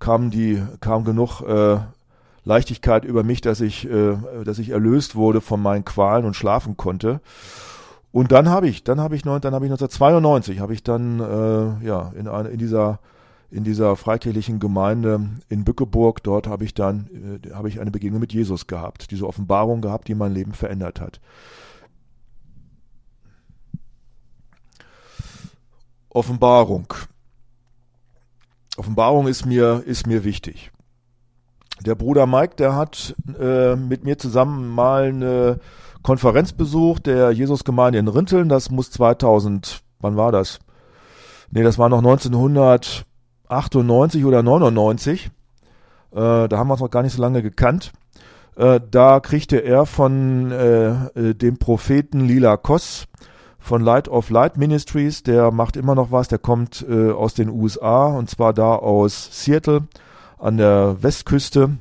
kam genug Leichtigkeit über mich, dass ich erlöst wurde von meinen Qualen und schlafen konnte. Und dann habe ich 1992 in dieser freikirchlichen Gemeinde in Bückeburg, dort habe ich eine Begegnung mit Jesus gehabt, diese Offenbarung gehabt, die mein Leben verändert hat. Offenbarung ist mir wichtig. Der Bruder Mike, der hat mit mir zusammen mal eine Konferenz besucht, der Jesusgemeinde in Rinteln. Das muss wann war das? Nee, das war noch 1998 oder 99. Da haben wir uns noch gar nicht so lange gekannt. Da kriegte er von dem Propheten Lila Koss von Light of Light Ministries, der macht immer noch was, der kommt aus den USA, und zwar da aus Seattle an der Westküste.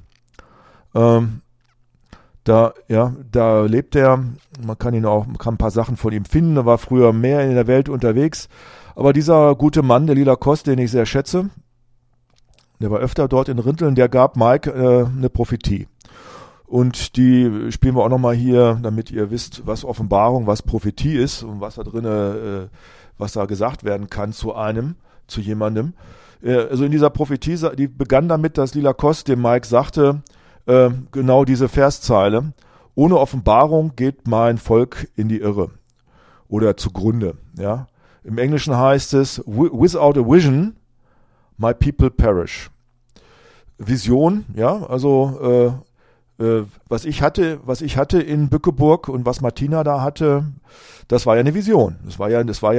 Da lebt er, man kann ein paar Sachen von ihm finden, er war früher mehr in der Welt unterwegs, aber dieser gute Mann, der Lila Koss, den ich sehr schätze, der war öfter dort in Rinteln, der gab Mike eine Prophetie. Und die spielen wir auch nochmal hier, damit ihr wisst, was Offenbarung, was Prophetie ist und was da drinne, was da gesagt werden kann zu jemandem. Also in dieser Prophetie, die begann damit, dass Lila Koss dem Mike sagte, genau diese Verszeile: Ohne Offenbarung geht mein Volk in die Irre oder zugrunde. Ja? Im Englischen heißt es, without a vision, my people perish. Vision, ja, also was ich hatte in Bückeburg und was Martina da hatte, das war ja eine Vision. Es war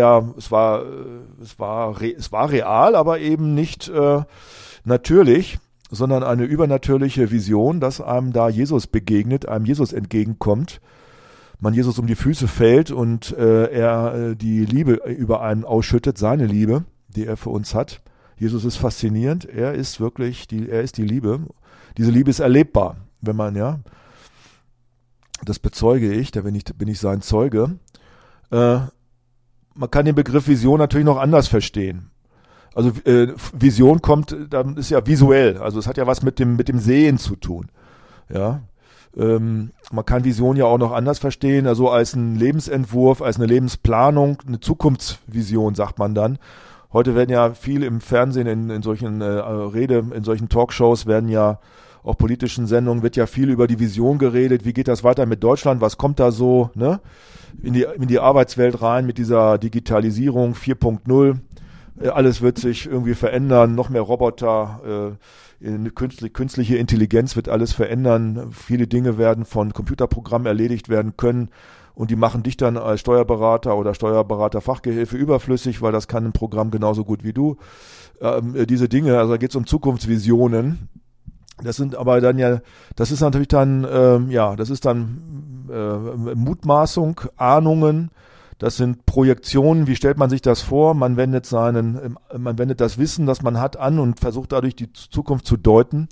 real, aber eben nicht natürlich, sondern eine übernatürliche Vision, dass einem da Jesus begegnet, einem Jesus entgegenkommt, man Jesus um die Füße fällt und er die Liebe über einen ausschüttet, seine Liebe, die er für uns hat. Jesus ist faszinierend, er ist die Liebe. Diese Liebe ist erlebbar. Wenn man, das bezeuge ich, da bin ich sein Zeuge. Man kann den Begriff Vision natürlich noch anders verstehen. Also Vision ist ja visuell, also es hat ja was mit dem Sehen zu tun. Ja, man kann Vision ja auch noch anders verstehen, also als einen Lebensentwurf, als eine Lebensplanung, eine Zukunftsvision, sagt man dann. Heute werden ja viel im Fernsehen, in solchen in solchen Talkshows werden ja auch politischen Sendungen wird ja viel über die Vision geredet. Wie geht das weiter mit Deutschland? Was kommt da so in die Arbeitswelt rein mit dieser Digitalisierung 4.0? Alles wird sich irgendwie verändern. Noch mehr Roboter, künstliche Intelligenz wird alles verändern. Viele Dinge werden von Computerprogrammen erledigt werden können. Und die machen dich dann als Steuerberater oder Steuerberater-Fachgehilfe überflüssig, weil das kann ein Programm genauso gut wie du. Diese Dinge, also da geht es um Zukunftsvisionen. Das ist natürlich dann, das ist dann Mutmaßung, Ahnungen, das sind Projektionen, wie stellt man sich das vor? Man wendet das Wissen, das man hat, an und versucht dadurch die Zukunft zu deuten.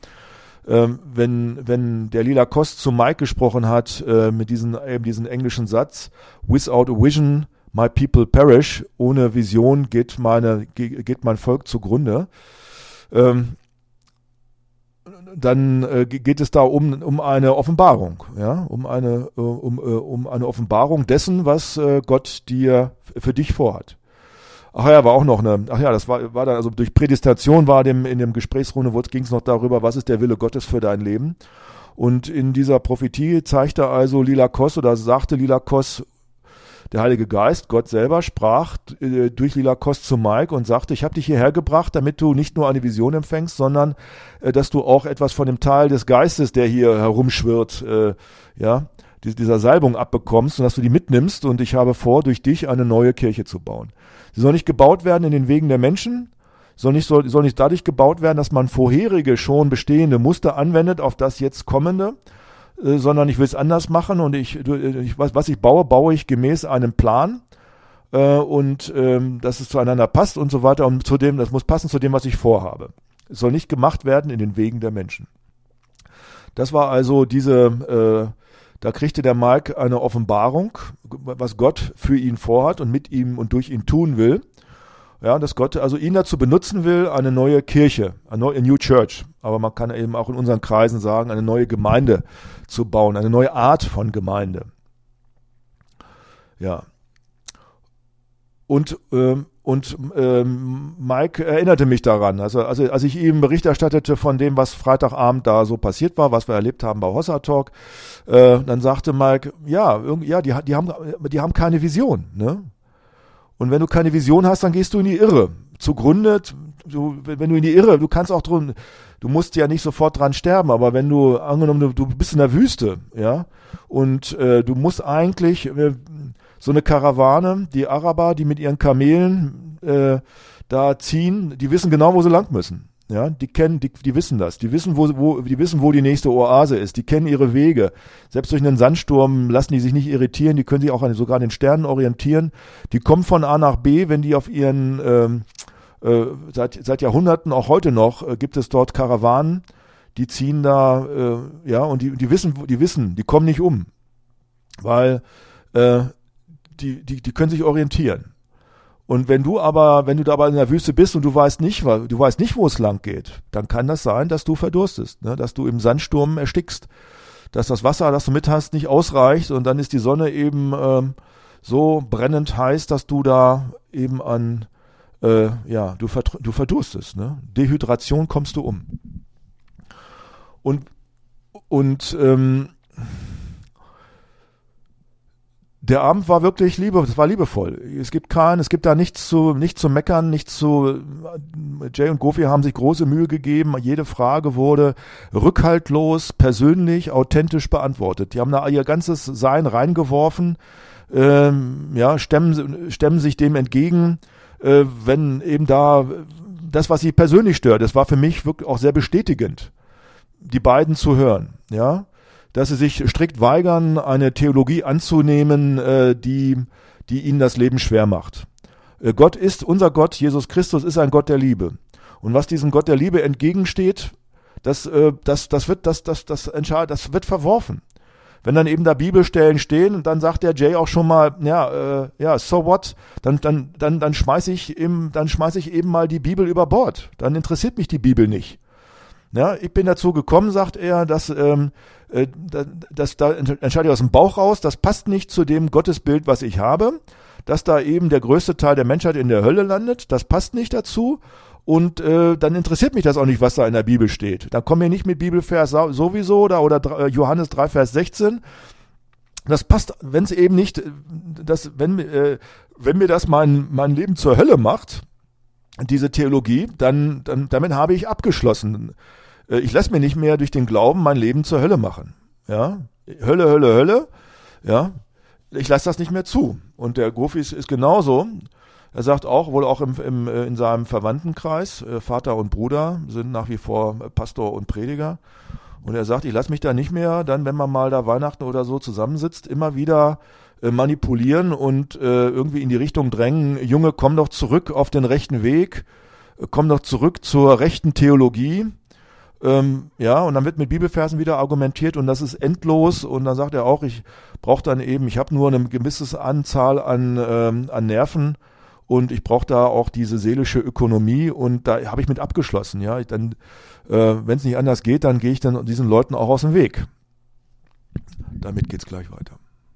Wenn der Lila Koss zu Mike gesprochen hat, mit diesen englischen Satz, without a vision, my people perish, ohne Vision geht mein Volk zugrunde, dann geht es da um eine Offenbarung, ja, um eine Offenbarung dessen, was Gott dir für dich vorhat. Das war dann, also durch Prädestination in dem Gesprächsrunde ging es noch darüber, was ist der Wille Gottes für dein Leben. Und in dieser Prophetie sagte Lila Koss, der Heilige Geist, Gott selber, sprach durch Lila Koss zu Mike und sagte, ich habe dich hierher gebracht, damit du nicht nur eine Vision empfängst, sondern dass du auch etwas von dem Teil des Geistes, der hier herumschwirrt, dieser Salbung abbekommst und dass du die mitnimmst. Und ich habe vor, durch dich eine neue Kirche zu bauen. Sie soll nicht gebaut werden in den Wegen der Menschen, soll nicht dadurch gebaut werden, dass man vorherige schon bestehende Muster anwendet auf das jetzt kommende, sondern ich will es anders machen und was ich baue ich gemäß einem Plan und dass es zueinander passt und so weiter und das muss passen zu dem, was ich vorhabe. Es soll nicht gemacht werden in den Wegen der Menschen. Das war also da kriegte der Mike eine Offenbarung, was Gott für ihn vorhat und mit ihm und durch ihn tun will. Ja, dass Gott also ihn dazu benutzen will, eine neue Kirche, a New Church. Aber man kann eben auch in unseren Kreisen sagen, eine neue Gemeinde zu bauen, eine neue Art von Gemeinde. Ja. Und Mike erinnerte mich daran, also als ich ihm Bericht erstattete von dem, was Freitagabend da so passiert war, was wir erlebt haben bei Hossa Talk, dann sagte Mike, die haben keine Vision, ne? Und wenn du keine Vision hast, dann gehst du in die Irre. Zugrunde, wenn du in die Irre, du kannst auch drum, du musst ja nicht sofort dran sterben, aber wenn du, angenommen, du bist in der Wüste, ja, und du musst eigentlich so eine Karawane, die Araber, die mit ihren Kamelen da ziehen, die wissen genau, wo sie lang müssen. Ja, die wissen das. Die wissen, wo die nächste Oase ist. Die kennen ihre Wege. Selbst durch einen Sandsturm lassen die sich nicht irritieren. Die können sich auch sogar an den Sternen orientieren. Die kommen von A nach B, wenn die auf ihren, seit Jahrhunderten, auch heute noch, gibt es dort Karawanen. Die ziehen da, und die wissen, die kommen nicht um. Weil, die können sich orientieren. Und wenn du da aber in der Wüste bist und du weißt nicht, wo es lang geht, dann kann das sein, dass du verdurstest, ne? Dass du im Sandsturm erstickst, dass das Wasser, das du mit hast, nicht ausreicht und dann ist die Sonne eben so brennend heiß, dass du da eben du verdurstest, ne? Dehydration kommst du um. Und der Abend war wirklich liebevoll. Es gibt da nichts zu meckern, Jay und Gofi haben sich große Mühe gegeben. Jede Frage wurde rückhaltlos, persönlich, authentisch beantwortet. Die haben da ihr ganzes Sein reingeworfen, stemmen sich dem entgegen, wenn eben da das, was sie persönlich stört. Das war für mich wirklich auch sehr bestätigend, die beiden zu hören, ja. Dass sie sich strikt weigern, eine Theologie anzunehmen, die ihnen das Leben schwer macht. Unser Gott, Jesus Christus, ist ein Gott der Liebe. Und was diesem Gott der Liebe entgegensteht, das wird verworfen. Wenn dann eben da Bibelstellen stehen, und dann sagt der Jay auch schon mal, so what? Dann schmeiß ich eben mal die Bibel über Bord. Dann interessiert mich die Bibel nicht. Ja, ich bin dazu gekommen, sagt er, da entscheide ich aus dem Bauch raus, das passt nicht zu dem Gottesbild, was ich habe, dass da eben der größte Teil der Menschheit in der Hölle landet, das passt nicht dazu und dann interessiert mich das auch nicht, was da in der Bibel steht. Dann kommen wir nicht mit Bibelvers sowieso oder Johannes 3, Vers 16. Das passt, wenn es eben nicht, wenn mir das mein Leben zur Hölle macht, diese Theologie, dann damit habe ich abgeschlossen. Ich lasse mir nicht mehr durch den Glauben mein Leben zur Hölle machen. Ja, Hölle. Ja, ich lasse das nicht mehr zu. Und der Gofi ist genauso. Er sagt auch, wohl auch in seinem Verwandtenkreis, Vater und Bruder sind nach wie vor Pastor und Prediger. Und er sagt, ich lasse mich da nicht mehr, dann, wenn man mal da Weihnachten oder so zusammensitzt, immer wieder manipulieren und irgendwie in die Richtung drängen, Junge, komm doch zurück auf den rechten Weg, komm doch zurück zur rechten Theologie. Und dann wird mit Bibelversen wieder argumentiert und das ist endlos und dann sagt er auch, ich habe nur eine gewisse Anzahl an Nerven und ich brauche da auch diese seelische Ökonomie und da habe ich mit abgeschlossen, ja, wenn es nicht anders geht, dann gehe ich dann diesen Leuten auch aus dem Weg. Damit geht's gleich weiter.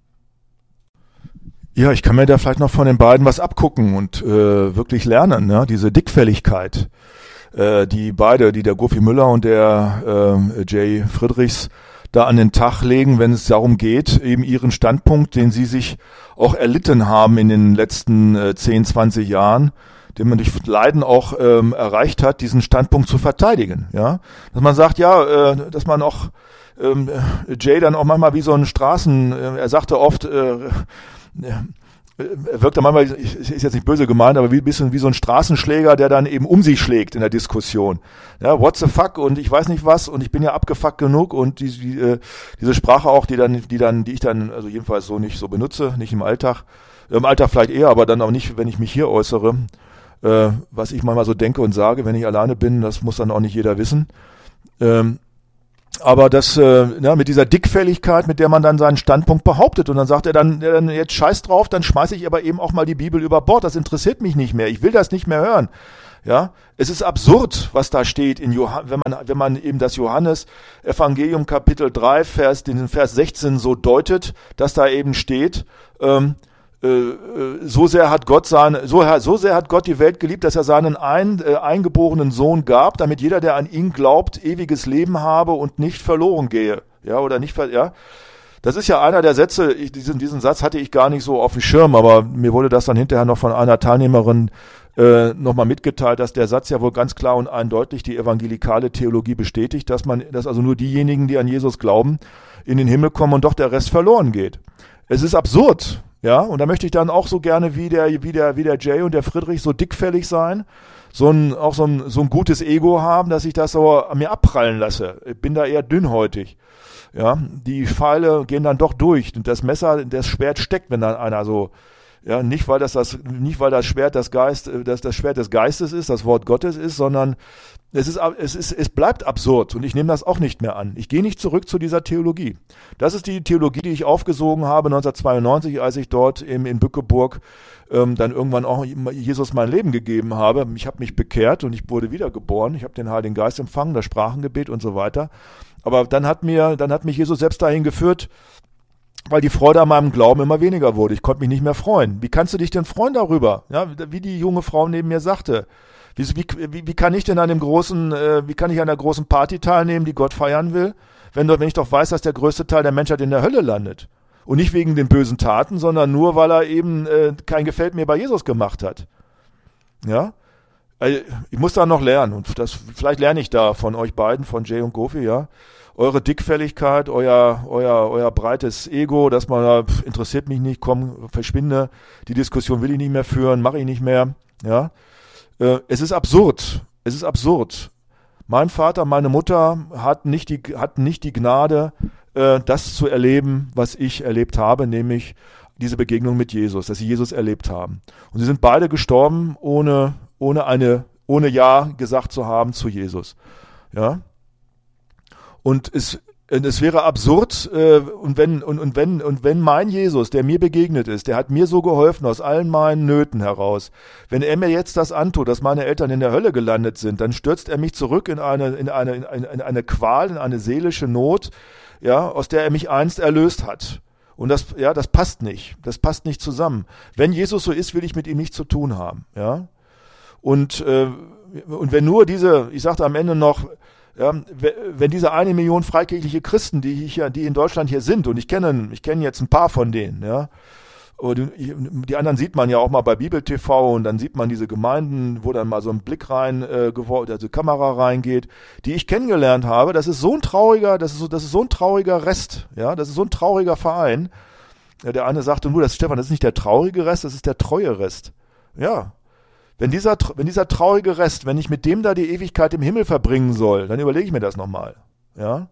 Ja, ich kann mir da vielleicht noch von den beiden was abgucken und wirklich lernen, ne? Diese Dickfelligkeit. Die der Gofi Müller und der Jay Friedrichs da an den Tag legen, wenn es darum geht, eben ihren Standpunkt, den sie sich auch erlitten haben in den letzten 10, 20 Jahren, den man durch Leiden auch erreicht hat, diesen Standpunkt zu verteidigen. Ja, dass man sagt, dass man auch Jay dann auch manchmal wie so ein er sagte oft, er wirkt manchmal, ist jetzt nicht böse gemeint, aber ein bisschen wie so ein Straßenschläger, der dann eben um sich schlägt in der Diskussion. Ja, what the fuck und ich weiß nicht was und ich bin ja abgefuckt genug und diese Sprache auch, die ich dann, also jedenfalls so nicht so benutze, nicht im Alltag vielleicht eher, aber dann auch nicht, wenn ich mich hier äußere, was ich manchmal so denke und sage, wenn ich alleine bin, das muss dann auch nicht jeder wissen. Aber das, mit dieser Dickfälligkeit, mit der man dann seinen Standpunkt behauptet und dann sagt er dann jetzt scheiß drauf, dann schmeiße ich aber eben auch mal die Bibel über Bord. Das interessiert mich nicht mehr. Ich will das nicht mehr hören. Ja, es ist absurd, was da steht in wenn man eben das Johannes Evangelium Kapitel 3 den Vers 16 so deutet, dass da eben steht, so sehr hat Gott die Welt geliebt, dass er seinen eingeborenen Sohn gab, damit jeder, der an ihn glaubt, ewiges Leben habe und nicht verloren gehe. Ja, oder nicht, ja. Das ist ja einer der Sätze, diesen Satz hatte ich gar nicht so auf dem Schirm, aber mir wurde das dann hinterher noch von einer Teilnehmerin nochmal mitgeteilt, dass der Satz ja wohl ganz klar und eindeutig die evangelikale Theologie bestätigt, dass also nur diejenigen, die an Jesus glauben, in den Himmel kommen und doch der Rest verloren geht. Es ist absurd, ja, und da möchte ich dann auch so gerne wie der Jay und der Friedrich so dickfällig sein, so ein gutes Ego haben, dass ich das so an mir abprallen lasse. Ich bin da eher dünnhäutig. Ja, die Pfeile gehen dann doch durch und das Schwert steckt, wenn dann einer so, ja, nicht weil das Schwert das Schwert des Geistes ist, das Wort Gottes ist, sondern es bleibt absurd und ich nehme das auch nicht mehr an. Ich gehe nicht zurück zu dieser Theologie. Das ist die Theologie, die ich aufgesogen habe 1992, als ich dort in Bückeburg dann irgendwann auch Jesus mein Leben gegeben habe. Ich habe mich bekehrt und ich wurde wiedergeboren. Ich habe den Heiligen Geist empfangen, das Sprachengebet und so weiter. Aber dann hat mich Jesus selbst dahin geführt, weil die Freude an meinem Glauben immer weniger wurde. Ich konnte mich nicht mehr freuen. Wie kannst du dich denn freuen darüber? Ja, wie die junge Frau neben mir sagte. Wie kann ich denn an einer großen Party teilnehmen, die Gott feiern will, wenn ich doch weiß, dass der größte Teil der Menschheit in der Hölle landet? Und nicht wegen den bösen Taten, sondern nur, weil er eben kein Gefällt mir bei Jesus gemacht hat. Ja? Ich muss da noch lernen und vielleicht lerne ich da von euch beiden, von Jay und Gofi, ja. Eure Dickfälligkeit, euer breites Ego, dass man interessiert mich nicht, komm, verschwinde, die Diskussion will ich nicht mehr führen, mache ich nicht mehr, ja. Es ist absurd. Mein Vater, meine Mutter hatten nicht die Gnade, das zu erleben, was ich erlebt habe, nämlich diese Begegnung mit Jesus, dass sie Jesus erlebt haben. Und sie sind beide gestorben, ohne Ja gesagt zu haben zu Jesus. Ja. Und es wäre absurd, und wenn mein Jesus, der mir begegnet ist, der hat mir so geholfen aus allen meinen Nöten heraus, wenn er mir jetzt das antut, dass meine Eltern in der Hölle gelandet sind, dann stürzt er mich zurück in eine Qual, in eine seelische Not, ja, aus der er mich einst erlöst hat. Und das passt nicht. Das passt nicht zusammen. Wenn Jesus so ist, will ich mit ihm nichts zu tun haben, ja. Und wenn nur ich sagte am Ende noch, ja, wenn diese 1 Million freikirchliche Christen, die in Deutschland hier sind, und ich kenne jetzt ein paar von denen, ja, und die anderen sieht man ja auch mal bei Bibel TV und dann sieht man diese Gemeinden, wo dann mal so ein Blick also Kamera reingeht, die ich kennengelernt habe, das ist so ein trauriger Rest, ja, das ist so ein trauriger Verein. Ja, der eine sagte nur, Stefan, das ist nicht der traurige Rest, das ist der treue Rest. Ja. Wenn dieser traurige Rest, wenn ich mit dem da die Ewigkeit im Himmel verbringen soll, dann überlege ich mir das nochmal. Ja?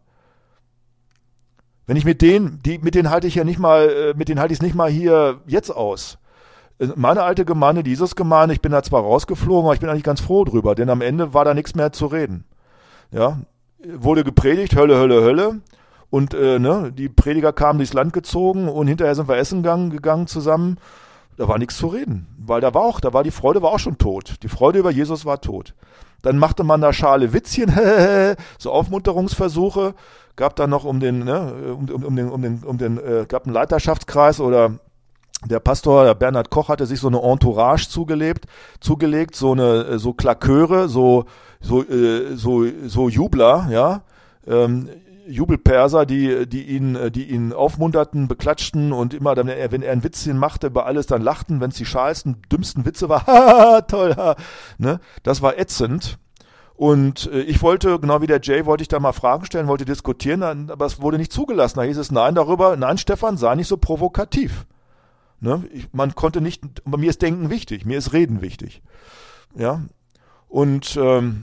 Wenn ich mit denen halte ich es nicht mal hier jetzt aus. Meine alte Gemeinde, die Jesus-Gemeinde, ich bin da zwar rausgeflogen, aber ich bin eigentlich ganz froh drüber, denn am Ende war da nichts mehr zu reden. Ja? Wurde gepredigt, Hölle, Hölle, Hölle. Und die Prediger kamen durchs Land gezogen und hinterher sind wir essen gegangen zusammen. Da war nichts zu reden, weil die Freude war auch schon tot. Die Freude über Jesus war tot. Dann machte man da schale Witzchen, so Aufmunterungsversuche, gab dann noch gab einen Leiterschaftskreis oder der Pastor, der Bernhard Koch, hatte sich so eine Entourage zugelegt, so Klaköre, so Jubler, ja, Jubelperser, die ihn aufmunterten, beklatschten und immer, wenn er ein Witzchen machte, über alles dann lachten, wenn es die schalsten, dümmsten Witze war, haha, toll, ha, ne, das war ätzend. Und ich wollte, genau wie der Jay, wollte ich da mal Fragen stellen, wollte diskutieren, aber es wurde nicht zugelassen. Da hieß es, nein, Stefan, sei nicht so provokativ. Ne? Man konnte nicht, mir ist Denken wichtig, mir ist Reden wichtig. Ja, und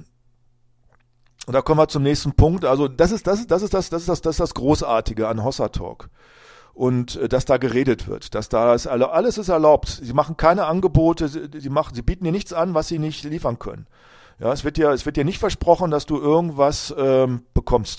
da kommen wir zum nächsten Punkt. Also das ist das Großartige an Hossa Talk. Und dass da geredet wird, alles ist erlaubt. Sie machen keine Angebote, sie bieten dir nichts an, was sie nicht liefern können. Ja, es wird dir nicht versprochen, dass du irgendwas bekommst.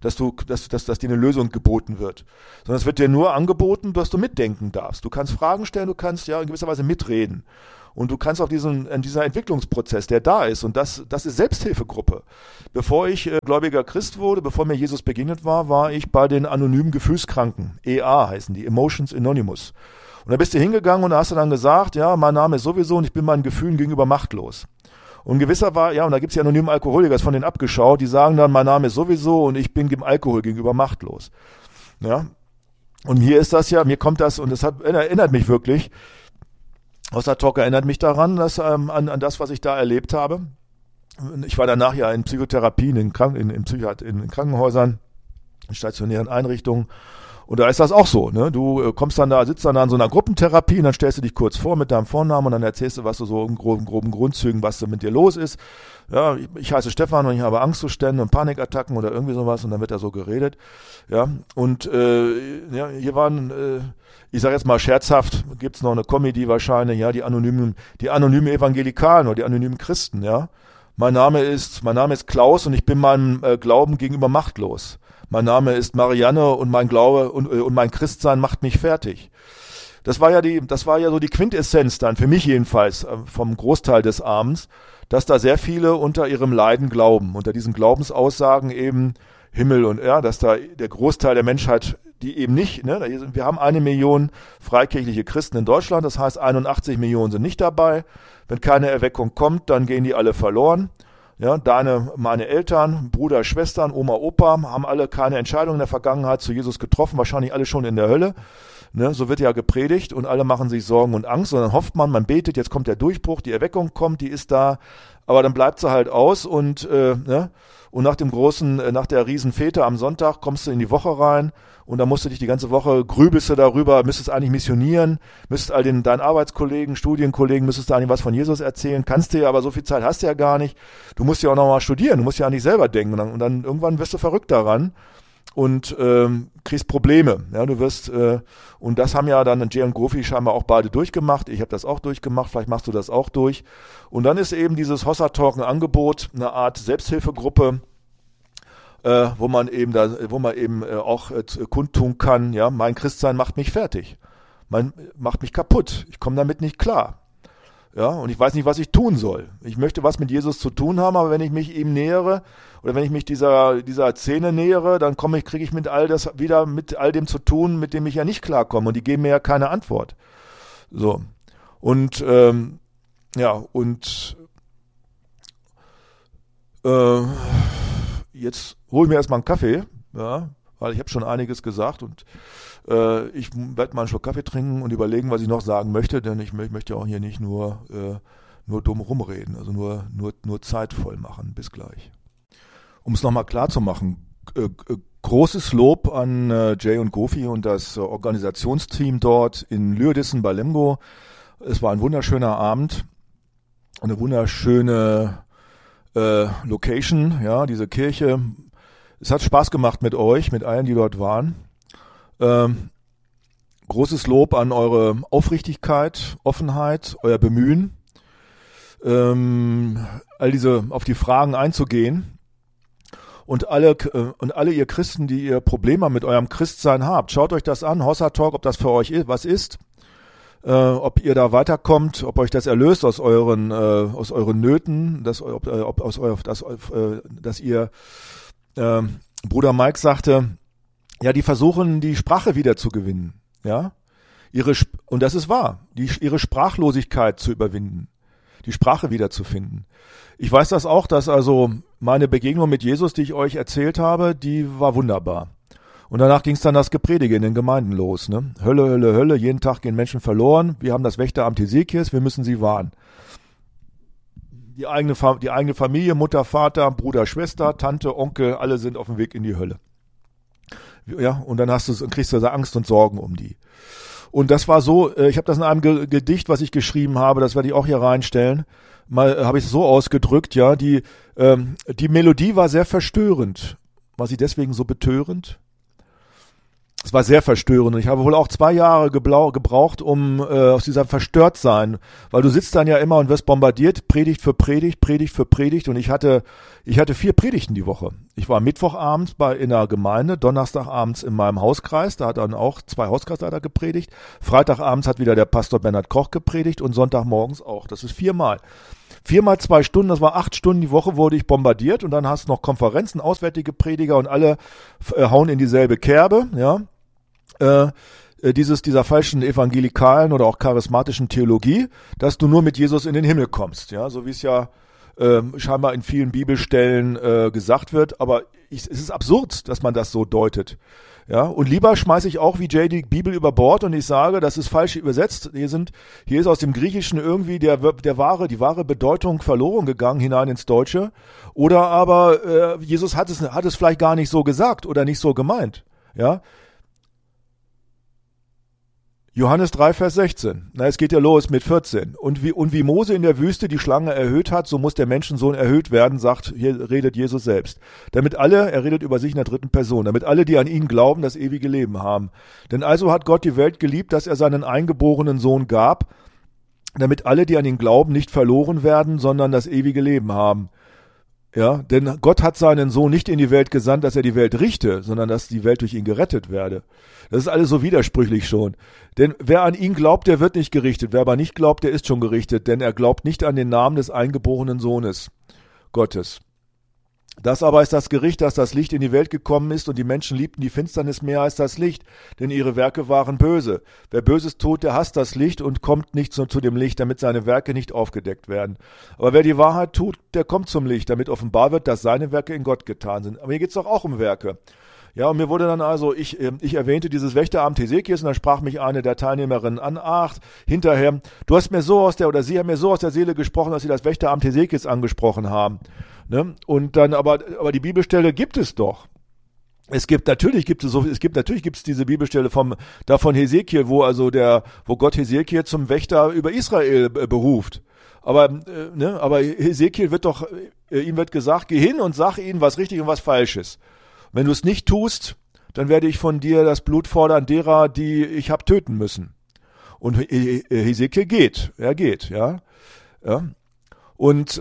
dass dir eine Lösung geboten wird. Sondern es wird dir nur angeboten, dass du mitdenken darfst. Du kannst Fragen stellen, du kannst ja in gewisser Weise mitreden. Und du kannst auf dieser Entwicklungsprozess, der da ist, und das ist Selbsthilfegruppe. Bevor ich gläubiger Christ wurde, bevor mir Jesus begegnet war ich bei den anonymen Gefühlskranken. EA heißen die, Emotions Anonymous. Und da bist du hingegangen und da hast du dann gesagt, ja, mein Name ist sowieso und ich bin meinen Gefühlen gegenüber machtlos. Und gewisser war, ja, und da gibt's die anonymen Alkoholiker, das von denen abgeschaut, die sagen dann, mein Name ist sowieso und ich bin dem Alkohol gegenüber machtlos. Ja. Und mir kommt das, und das erinnert mich wirklich, Hossa-Talk erinnert mich daran, dass an das, was ich da erlebt habe. Ich war danach ja in Psychotherapien, in Krankenhäusern, in stationären Einrichtungen. Und da ist das auch so, ne? Du sitzt dann da in so einer Gruppentherapie und dann stellst du dich kurz vor mit deinem Vornamen und dann erzählst du, was du so in groben Grundzügen, was so mit dir los ist. Ja, ich heiße Stefan und ich habe Angstzustände und Panikattacken oder irgendwie sowas und dann wird da so geredet. Ja, und hier waren, ich sage jetzt mal scherzhaft, gibt's noch eine Comedy wahrscheinlich, ja, die anonymen Evangelikalen oder die anonymen Christen, ja. Mein Name ist Klaus und ich bin meinem Glauben gegenüber machtlos. Mein Name ist Marianne und mein Glaube und mein Christsein macht mich fertig. Das war ja so die Quintessenz dann, für mich jedenfalls, vom Großteil des Abends, dass da sehr viele unter ihrem Leiden glauben, unter diesen Glaubensaussagen eben Himmel und dass da der Großteil der Menschheit, die eben nicht, ne, wir haben 1 Million freikirchliche Christen in Deutschland, das heißt 81 Millionen sind nicht dabei. Wenn keine Erweckung kommt, dann gehen die alle verloren. Ja, meine Eltern, Bruder, Schwestern, Oma, Opa haben alle keine Entscheidung in der Vergangenheit zu Jesus getroffen, wahrscheinlich alle schon in der Hölle. Ne, so wird ja gepredigt und alle machen sich Sorgen und Angst und dann hofft man betet, jetzt kommt der Durchbruch, die Erweckung kommt, die ist da, aber dann bleibt sie halt aus und nach der Riesenfete am Sonntag kommst du in die Woche rein und dann musst du dich die ganze Woche grübelst du darüber, müsstest eigentlich missionieren, müsstest deinen Arbeitskollegen, Studienkollegen, müsstest du eigentlich was von Jesus erzählen, kannst du ja, aber so viel Zeit hast du ja gar nicht. Du musst ja auch nochmal studieren, du musst ja an dich selber denken und dann irgendwann wirst du verrückt daran und kriegst Probleme. Ja, du wirst und das haben ja dann Jay und Gofi scheinbar auch beide durchgemacht. Ich habe das auch durchgemacht, vielleicht machst du das auch durch. Und dann ist eben dieses Hossa-Talk ein Angebot, eine Art Selbsthilfegruppe, wo man eben auch kundtun kann, ja, mein Christsein macht mich fertig. Macht mich kaputt. Ich komme damit nicht klar. Ja, und ich weiß nicht, was ich tun soll. Ich möchte was mit Jesus zu tun haben, aber wenn ich mich ihm nähere oder wenn ich mich dieser Szene nähere, dann kriege ich mit all dem zu tun, mit dem ich ja nicht klarkomme und die geben mir ja keine Antwort. So. Und jetzt hol ich mir erstmal einen Kaffee, ja, weil ich habe schon einiges gesagt und ich werde mal einen Schluck Kaffee trinken und überlegen, was ich noch sagen möchte, denn ich möchte ja auch hier nicht nur dumm rumreden, also nur Zeit voll machen. Bis gleich. Um es nochmal klar zu machen, großes Lob an Jay und Gofi und das Organisationsteam dort in Lürdissen bei Lemgo. Es war ein wunderschöner Abend, eine wunderschöne Location, ja, diese Kirche. Es hat Spaß gemacht mit euch, mit allen, die dort waren. Großes Lob an eure Aufrichtigkeit, Offenheit, euer Bemühen, auf die Fragen einzugehen und alle ihr Christen, die ihr Probleme mit eurem Christsein habt, schaut euch das an, Hossa-Talk, ob das für euch was ist, ob ihr da weiterkommt, ob euch das erlöst aus euren Nöten, dass ihr Bruder Mike sagte, ja, die versuchen, die Sprache wieder zu gewinnen, ja, und das ist wahr, ihre Sprachlosigkeit zu überwinden, die Sprache wiederzufinden. Ich weiß das auch, dass also meine Begegnung mit Jesus, die ich euch erzählt habe, die war wunderbar. Und danach ging es dann das Gepredige in den Gemeinden los, ne? Hölle, Hölle, Hölle, jeden Tag gehen Menschen verloren, wir haben das Wächteramt Hesekiels, wir müssen sie warnen. Die eigene Familie, Mutter, Vater, Bruder, Schwester, Tante, Onkel, alle sind auf dem Weg in die Hölle. Ja, und dann kriegst du Angst und Sorgen um die. Und das war so, ich habe das in einem Gedicht, was ich geschrieben habe, das werde ich auch hier reinstellen, mal habe ich es so ausgedrückt, ja, die Melodie war sehr verstörend. War sie deswegen so betörend? Es war sehr verstörend und ich habe wohl auch 2 Jahre gebraucht, um aus dieser Verstörtsein, weil du sitzt dann ja immer und wirst bombardiert, Predigt für Predigt, Predigt für Predigt und ich hatte 4 Predigten die Woche. Ich war Mittwochabends in der Gemeinde, Donnerstagabends in meinem Hauskreis, da hat dann auch 2 Hauskreisleiter gepredigt, Freitagabends hat wieder der Pastor Bernhard Koch gepredigt und Sonntagmorgens auch. Das ist 4 Mal. 4 mal 2 Stunden, das war 8 Stunden die Woche, wurde ich bombardiert und dann hast du noch Konferenzen, auswärtige Prediger und alle hauen in dieselbe Kerbe, ja. Dieser falschen evangelikalen oder auch charismatischen Theologie, dass du nur mit Jesus in den Himmel kommst, ja, so wie es ja scheinbar in vielen Bibelstellen gesagt wird, aber es ist absurd, dass man das so deutet. Ja, und lieber schmeiße ich auch wie Jay die Bibel über Bord und ich sage, das ist falsch übersetzt. Hier ist aus dem Griechischen irgendwie die wahre Bedeutung verloren gegangen hinein ins Deutsche. Oder aber Jesus hat es vielleicht gar nicht so gesagt oder nicht so gemeint. Ja. Johannes 3, Vers 16. Na, es geht ja los mit 14. Und wie Mose in der Wüste die Schlange erhöht hat, so muss der Menschensohn erhöht werden, hier redet Jesus selbst. Er redet über sich in der 3. Person, damit alle, die an ihn glauben, das ewige Leben haben. Denn also hat Gott die Welt geliebt, dass er seinen eingeborenen Sohn gab, damit alle, die an ihn glauben, nicht verloren werden, sondern das ewige Leben haben. Ja, denn Gott hat seinen Sohn nicht in die Welt gesandt, dass er die Welt richte, sondern dass die Welt durch ihn gerettet werde. Das ist alles so widersprüchlich schon. Denn wer an ihn glaubt, der wird nicht gerichtet. Wer aber nicht glaubt, der ist schon gerichtet, denn er glaubt nicht an den Namen des eingeborenen Sohnes Gottes. Das aber ist das Gericht, dass das Licht in die Welt gekommen ist und die Menschen liebten die Finsternis mehr als das Licht, denn ihre Werke waren böse. Wer Böses tut, der hasst das Licht und kommt nicht zu dem Licht, damit seine Werke nicht aufgedeckt werden. Aber wer die Wahrheit tut, der kommt zum Licht, damit offenbar wird, dass seine Werke in Gott getan sind. Aber hier geht's doch auch um Werke. Ja, und mir wurde dann ich erwähnte dieses Wächteramt Hesekiels und dann sprach mich eine der Teilnehmerinnen an, hinterher, sie haben mir so aus der Seele gesprochen, dass sie das Wächteramt Hesekiels angesprochen haben. Ne? Und dann, aber die Bibelstelle gibt es doch. Natürlich gibt es diese Bibelstelle von Hesekiel, wo Gott Hesekiel zum Wächter über Israel beruft. Aber Hesekiel ihm wird gesagt, geh hin und sag ihnen, was richtig und was falsch ist. Wenn du es nicht tust, dann werde ich von dir das Blut fordern derer, die ich habe töten müssen. Und Hesekiel geht. Ja. Und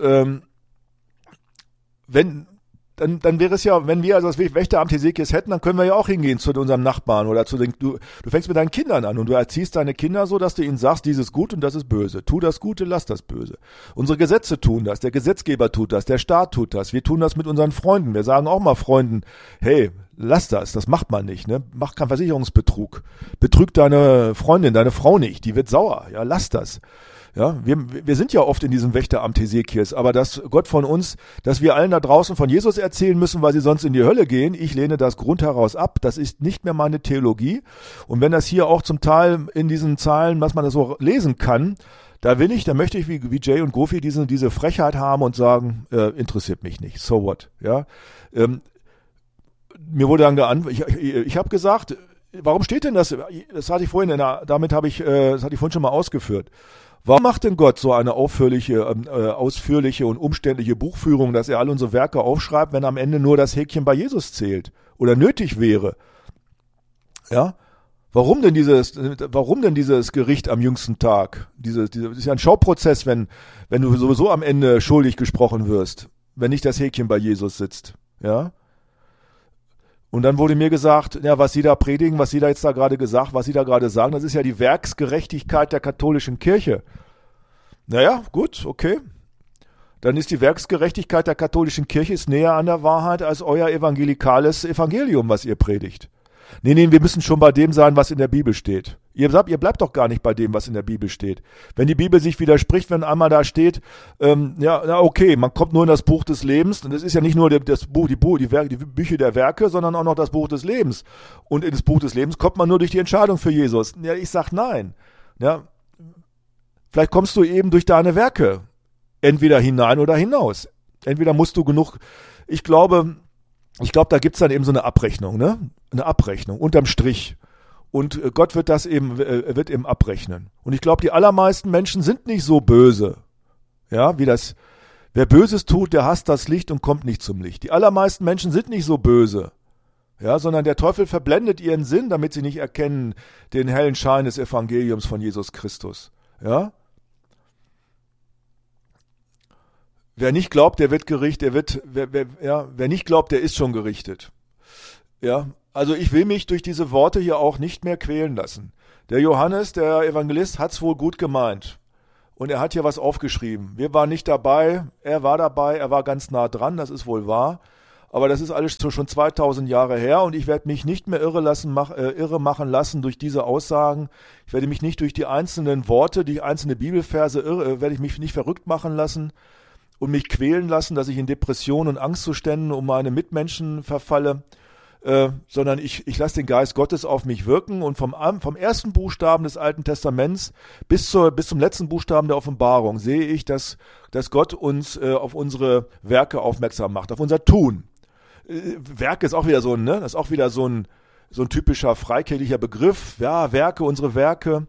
dann wäre es ja, wenn wir also das Wächteramt Hesekiels hätten, dann können wir ja auch hingehen zu unserem Nachbarn oder du fängst mit deinen Kindern an und du erziehst deine Kinder so, dass du ihnen sagst, dies ist gut und das ist böse. Tu das Gute, lass das Böse. Unsere Gesetze tun das, der Gesetzgeber tut das, der Staat tut das. Wir tun das mit unseren Freunden. Wir sagen auch mal Freunden, hey, lass das macht man nicht, ne? Mach keinen Versicherungsbetrug. Betrüg deine Freundin, deine Frau nicht, die wird sauer. Ja, lass das. Ja, wir sind ja oft in diesem Wächteramt Hesekiels, aber dass Gott von uns, dass wir allen da draußen von Jesus erzählen müssen, weil sie sonst in die Hölle gehen, ich lehne das grundheraus ab, das ist nicht mehr meine Theologie. Und wenn das hier auch zum Teil in diesen Zeilen, was man da so lesen kann, da möchte ich wie Jay und Gofi diese Frechheit haben und sagen, interessiert mich nicht, so what, ja. Mir wurde dann ich habe gesagt, warum steht denn das? Das hatte ich vorhin schon mal ausgeführt. Warum macht denn Gott so eine ausführliche und umständliche Buchführung, dass er all unsere Werke aufschreibt, wenn am Ende nur das Häkchen bei Jesus zählt oder nötig wäre? Ja? Warum denn dieses Gericht am jüngsten Tag? Das ist ja ein Schauprozess, wenn du sowieso am Ende schuldig gesprochen wirst, wenn nicht das Häkchen bei Jesus sitzt. Ja? Und dann wurde mir gesagt, ja, was Sie da predigen, was Sie da gerade sagen, das ist ja die Werksgerechtigkeit der katholischen Kirche. Naja, gut, okay. Dann ist die Werksgerechtigkeit der katholischen Kirche ist näher an der Wahrheit als euer evangelikales Evangelium, was ihr predigt. Nee, wir müssen schon bei dem sein, was in der Bibel steht. Ihr bleibt doch gar nicht bei dem, was in der Bibel steht. Wenn die Bibel sich widerspricht, wenn einmal da steht, okay, man kommt nur in das Buch des Lebens, und das ist ja nicht nur die Bücher der Werke, sondern auch noch das Buch des Lebens. Und in das Buch des Lebens kommt man nur durch die Entscheidung für Jesus. Ja, ich sag nein. Ja, vielleicht kommst du eben durch deine Werke entweder hinein oder hinaus. Entweder musst du genug, ich glaube, da gibt's dann eben so eine Abrechnung, ne? Eine Abrechnung, unterm Strich. Und Gott wird wird eben abrechnen. Und ich glaube, die allermeisten Menschen sind nicht so böse. Ja, wer Böses tut, der hasst das Licht und kommt nicht zum Licht. Die allermeisten Menschen sind nicht so böse. Ja, sondern der Teufel verblendet ihren Sinn, damit sie nicht erkennen den hellen Schein des Evangeliums von Jesus Christus. Ja? Wer nicht glaubt, der wird gerichtet, wer nicht glaubt, der ist schon gerichtet. Ja, also ich will mich durch diese Worte hier auch nicht mehr quälen lassen. Der Johannes, der Evangelist, hat's wohl gut gemeint. Und er hat hier was aufgeschrieben. Wir waren nicht dabei, er war ganz nah dran, das ist wohl wahr. Aber das ist alles schon 2000 Jahre her und ich werde mich nicht mehr irre machen lassen durch diese Aussagen. Ich werde mich nicht durch die einzelnen Worte, die einzelnen Bibelverse werde ich mich nicht verrückt machen lassen und mich quälen lassen, dass ich in Depressionen und Angstzuständen um meine Mitmenschen verfalle, sondern ich lasse den Geist Gottes auf mich wirken und vom ersten Buchstaben des Alten Testaments bis zum letzten Buchstaben der Offenbarung sehe ich, dass Gott uns auf unsere Werke aufmerksam macht, auf unser Tun. Werke ist auch wieder das ist auch wieder so ein typischer freikirchlicher Begriff. Ja, Werke, unsere Werke.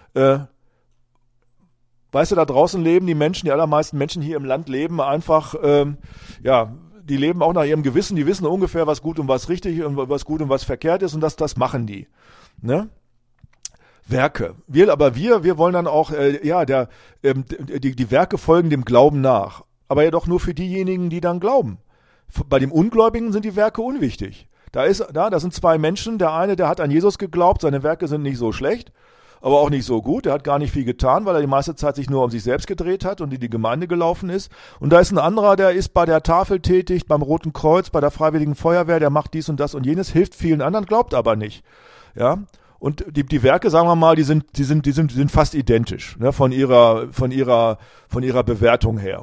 Weißt du, da draußen leben die allermeisten Menschen hier im Land leben einfach, die leben auch nach ihrem Gewissen, die wissen ungefähr, was gut und was richtig und was gut und was verkehrt ist und das machen die. Ne? Werke. Wir wollen dann auch, die Werke folgen dem Glauben nach. Aber ja doch nur für diejenigen, die dann glauben. Bei dem Ungläubigen sind die Werke unwichtig. Das sind zwei Menschen. Der eine, der hat an Jesus geglaubt, seine Werke sind nicht so schlecht, aber auch nicht so gut. Er hat gar nicht viel getan, weil er die meiste Zeit sich nur um sich selbst gedreht hat und in die Gemeinde gelaufen ist. Und da ist ein anderer, der ist bei der Tafel tätig, beim Roten Kreuz, bei der Freiwilligen Feuerwehr, der macht dies und das und jenes, hilft vielen anderen, glaubt aber nicht. Ja. Und die Werke, sagen wir mal, die sind fast identisch, ne, von ihrer Bewertung her,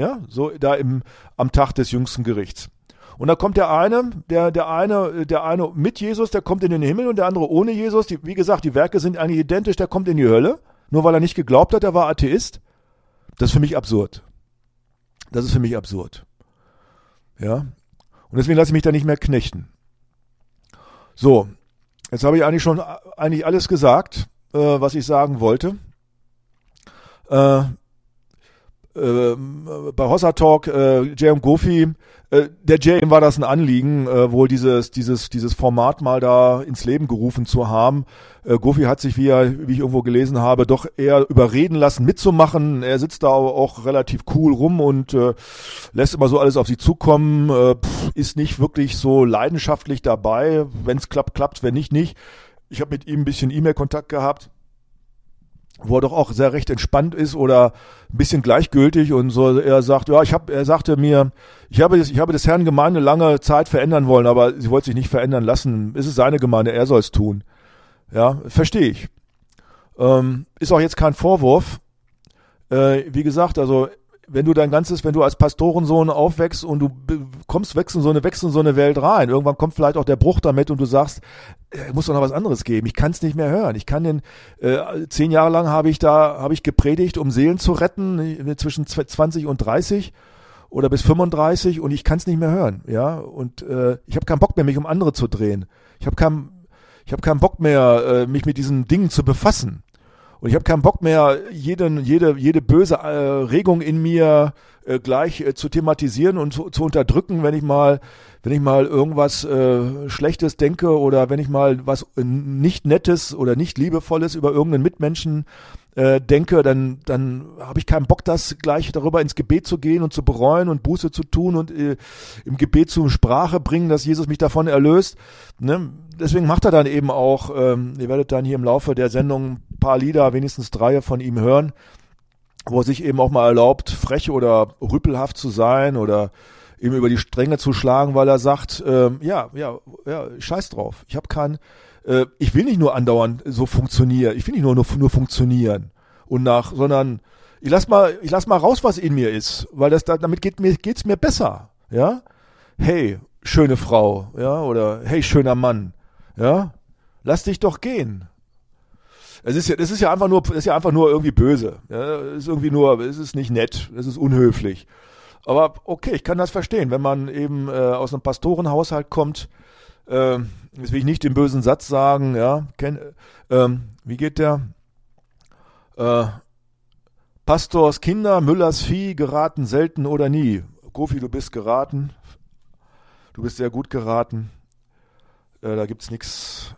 am Tag des jüngsten Gerichts. Und da kommt der eine mit Jesus, der kommt in den Himmel und der andere ohne Jesus. Wie gesagt, die Werke sind eigentlich identisch, der kommt in die Hölle, nur weil er nicht geglaubt hat, er war Atheist. Das ist für mich absurd. Ja. Und deswegen lasse ich mich da nicht mehr knechten. So. Jetzt habe ich eigentlich alles gesagt, was ich sagen wollte. Bei Hossa Talk, J.M. Gofi, der J.M. war das ein Anliegen, wohl dieses Format mal da ins Leben gerufen zu haben. Gofi hat sich, wie ich irgendwo gelesen habe, doch eher überreden lassen, mitzumachen. Er sitzt da auch relativ cool rum und lässt immer so alles auf sie zukommen, ist nicht wirklich so leidenschaftlich dabei. Wenn es klappt, wenn nicht. Ich habe mit ihm ein bisschen E-Mail-Kontakt gehabt, wo er doch auch sehr recht entspannt ist oder ein bisschen gleichgültig und so. Er sagt, er sagte mir, ich habe des Herrn Gemeinde lange Zeit verändern wollen, aber sie wollte sich nicht verändern lassen. Es ist seine Gemeinde, er soll es tun. Ja, verstehe ich. Ist auch jetzt kein Vorwurf. Wie gesagt, also wenn du als Pastorensohn aufwächst und du wächst in so eine Welt rein, irgendwann kommt vielleicht auch der Bruch damit und du sagst, muss doch noch was anderes geben. Ich kann es nicht mehr hören. 10 Jahre lang habe ich gepredigt, um Seelen zu retten, zwischen 20 und 30 oder bis 35 und ich kann es nicht mehr hören. Ja, und ich habe keinen Bock mehr, mich um andere zu drehen. Ich habe keinen Bock mehr, mich mit diesen Dingen zu befassen. Und ich habe keinen Bock mehr, jede böse Regung in mir gleich zu thematisieren und zu unterdrücken, wenn ich mal irgendwas Schlechtes denke oder wenn ich mal was nicht Nettes oder nicht Liebevolles über irgendeinen Mitmenschen denke, dann habe ich keinen Bock, das gleich darüber ins Gebet zu gehen und zu bereuen und Buße zu tun und im Gebet zur Sprache bringen, dass Jesus mich davon erlöst. Ne? Deswegen macht er dann eben auch, ihr werdet dann hier im Laufe der Sendung ein paar Lieder, wenigstens 3 von ihm hören, wo er sich eben auch mal erlaubt, frech oder rüpelhaft zu sein oder eben über die Stränge zu schlagen, weil er sagt, scheiß drauf. Ich will nicht nur andauernd so funktionieren. Ich will nicht nur funktionieren sondern ich lass mal raus, was in mir ist, weil damit geht's mir besser, ja? Hey, schöne Frau, ja, oder hey, schöner Mann, ja? Lass dich doch gehen. Das ist ja einfach nur irgendwie böse, ja? Es ist nicht nett, es ist unhöflich. Aber okay, ich kann das verstehen, wenn man eben aus einem Pastorenhaushalt kommt. Jetzt will ich nicht den bösen Satz sagen, ja. Wie geht der? Pastors Kinder, Müllers Vieh, geraten selten oder nie. Gofi, du bist geraten. Du bist sehr gut geraten. Da gibt's nichts.